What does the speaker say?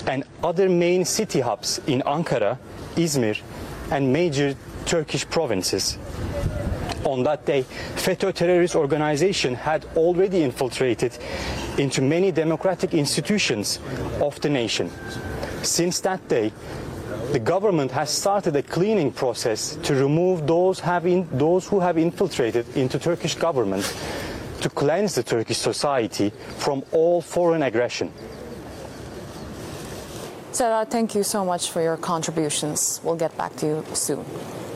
and other main city hubs in Ankara, Izmir, and major Turkish provinces. On that day, FETÖ terrorist organization had already infiltrated into many democratic institutions of the nation. Since that day, the government has started a cleaning process to remove those who have infiltrated into Turkish government, to cleanse the Turkish society from all foreign aggression. Sedat, thank you so much for your contributions. We'll get back to you soon.